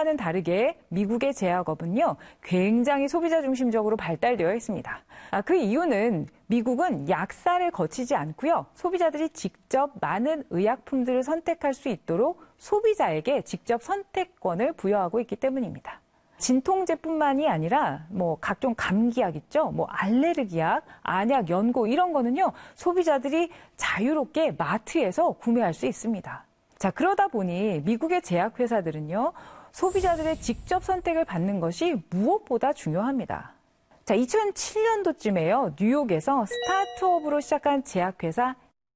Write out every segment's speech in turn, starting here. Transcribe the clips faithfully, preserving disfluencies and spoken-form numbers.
우리와는 다르게 미국의 제약업은요, 굉장히 소비자 중심적으로 발달되어 있습니다. 아, 그 이유는 미국은 약사를 거치지 않고요, 소비자들이 직접 많은 의약품들을 선택할 수 있도록 소비자에게 직접 선택권을 부여하고 있기 때문입니다. 진통제뿐만이 아니라 뭐 각종 감기약 있죠, 뭐 알레르기약, 안약, 연고 이런 거는요, 소비자들이 자유롭게 마트에서 구매할 수 있습니다. 자, 그러다 보니 미국의 제약회사들은요, 소비자들의 직접 선택을 받는 것이 무엇보다 중요합니다. 자, 이천칠 년도쯤에요, 뉴욕에서 스타트업으로 시작한 제약회사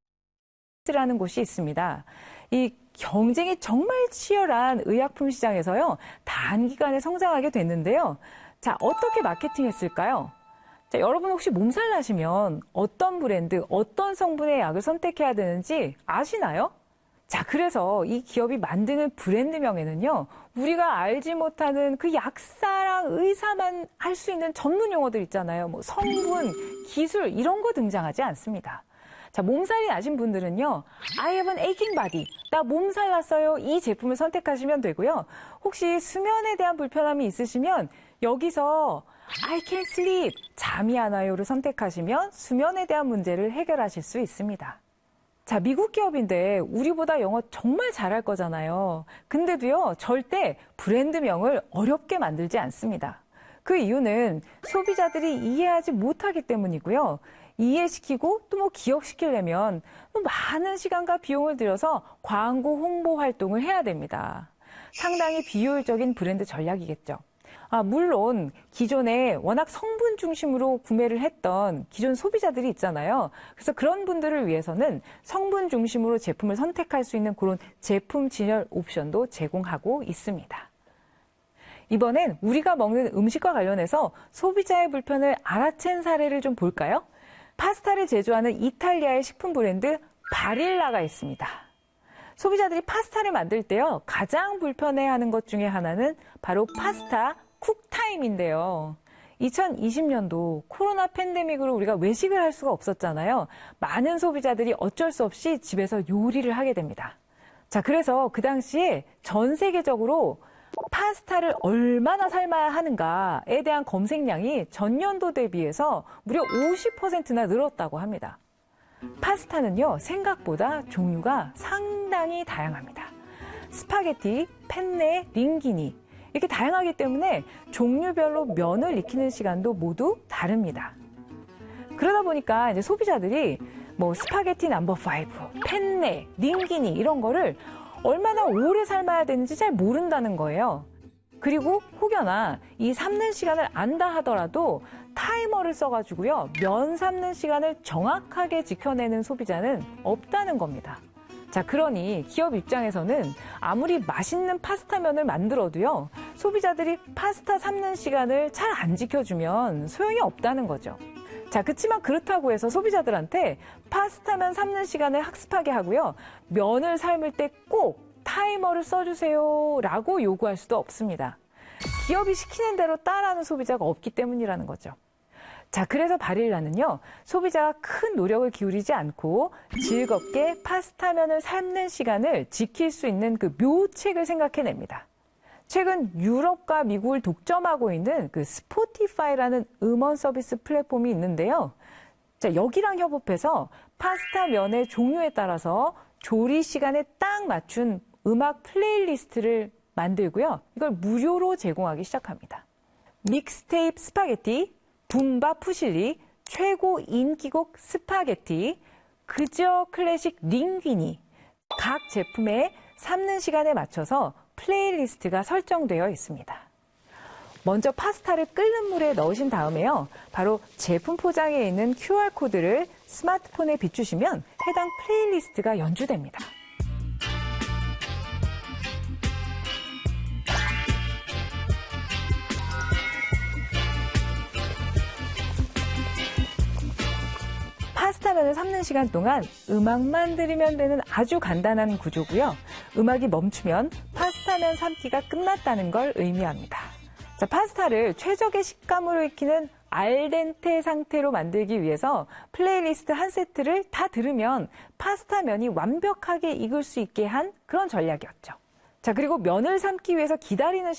라는 곳이 있습니다. 이 경쟁이 정말 치열한 의약품 시장에서요, 단기간에 성장하게 됐는데요. 자, 어떻게 마케팅했을까요? 자, 여러분 혹시 몸살 나시면 어떤 브랜드, 어떤 성분의 약을 선택해야 되는지 아시나요? 자, 그래서 이 기업이 만드는 브랜드명에는요, 우리가 알지 못하는 그 약사랑 의사만 할 수 있는 전문 용어들 있잖아요. 뭐 성분, 기술 이런 거 등장하지 않습니다. 자, 몸살이 나신 분들은요, I have an aching body. 나 몸살 났어요. 이 제품을 선택하시면 되고요. 혹시 수면에 대한 불편함이 있으시면 여기서 I can't sleep. 잠이 안 와요를 선택하시면 수면에 대한 문제를 해결하실 수 있습니다. 자, 미국 기업인데 우리보다 영어 정말 잘할 거잖아요. 근데도요, 절대 브랜드명을 어렵게 만들지 않습니다. 그 이유는 소비자들이 이해하지 못하기 때문이고요. 이해시키고 또 뭐 기억시키려면 많은 시간과 비용을 들여서 광고 홍보 활동을 해야 됩니다. 상당히 비효율적인 브랜드 전략이겠죠. 아, 물론 기존에 워낙 성분 중심으로 구매를 했던 기존 소비자들이 있잖아요. 그래서 그런 분들을 위해서는 성분 중심으로 제품을 선택할 수 있는 그런 제품 진열 옵션도 제공하고 있습니다. 이번엔 우리가 먹는 음식과 관련해서 소비자의 불편을 알아챈 사례를 좀 볼까요? 파스타를 제조하는 이탈리아의 식품 브랜드 바릴라가 있습니다. 소비자들이 파스타를 만들 때요, 가장 불편해하는 것 중에 하나는 바로 파스타 쿡타임인데요. 이천이십 년도 코로나 팬데믹으로 우리가 외식을 할 수가 없었잖아요. 많은 소비자들이 어쩔 수 없이 집에서 요리를 하게 됩니다. 자, 그래서 그 당시에 전 세계적으로 파스타를 얼마나 삶아야 하는가에 대한 검색량이 전년도 대비해서 무려 오십 퍼센트나 늘었다고 합니다. 파스타는요, 생각보다 종류가 상당히 다양합니다. 스파게티, 펜네, 링기니 이렇게 다양하기 때문에 종류별로 면을 익히는 시간도 모두 다릅니다. 그러다 보니까 이제 소비자들이 뭐 스파게티 넘버 파이브, 펜네, 링기니 이런 거를 얼마나 오래 삶아야 되는지 잘 모른다는 거예요. 그리고 혹여나 이 삶는 시간을 안다 하더라도 타이머를 써가지고요, 면 삶는 시간을 정확하게 지켜내는 소비자는 없다는 겁니다. 자, 그러니 기업 입장에서는 아무리 맛있는 파스타면을 만들어도요, 소비자들이 파스타 삶는 시간을 잘 안 지켜주면 소용이 없다는 거죠. 자, 그치만 그렇다고 해서 소비자들한테 파스타면 삶는 시간을 학습하게 하고요, 면을 삶을 때 꼭 타이머를 써주세요 라고 요구할 수도 없습니다. 기업이 시키는 대로 따라하는 소비자가 없기 때문이라는 거죠. 자, 그래서 바릴라는요, 소비자가 큰 노력을 기울이지 않고 즐겁게 파스타면을 삶는 시간을 지킬 수 있는 그 묘책을 생각해냅니다. 최근 유럽과 미국을 독점하고 있는 그 스포티파이라는 음원 서비스 플랫폼이 있는데요. 자, 여기랑 협업해서 파스타 면의 종류에 따라서 조리 시간에 딱 맞춘 음악 플레이리스트를 만들고요, 이걸 무료로 제공하기 시작합니다. 믹스테이프 스파게티, 붐바 푸실리, 최고 인기곡 스파게티, 그저 클래식 링귀니, 각 제품의 삶는 시간에 맞춰서 플레이리스트가 설정되어 있습니다. 먼저 파스타를 끓는 물에 넣으신 다음에요, 바로 제품 포장에 있는 큐알코드를 스마트폰에 비추시면 해당 플레이리스트가 연주됩니다. 파스타면을 삶는 시간 동안 음악만 들으면 되는 아주 간단한 구조고요. 음악이 멈추면 파스타면 삶기가 끝났다는 걸 의미합니다. 자, 파스타를 최적의 식감으로 익히는 알덴테 상태로 만들기 위해서 플레이리스트 한 세트를 다 들으면 파스타면이 완벽하게 익을 수 있게 한 그런 전략이었죠. 자, 그리고 면을 삶기 위해서 기다리는